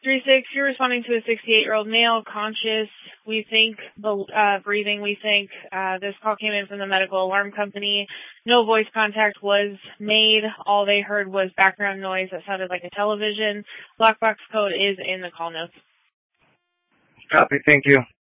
3-6, you're responding to a 68-year-old male, conscious, we think, breathing, we think. This call came in from the medical alarm company. No voice contact was made. All they heard was background noise that sounded like a television. Black box code is in the call notes. Copy, thank you.